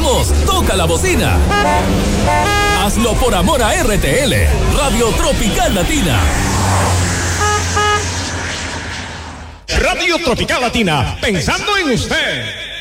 Vamos, toca la bocina. Hazlo por amor a RTL, Radio Tropical Latina. Radio Tropical Latina, pensando en usted.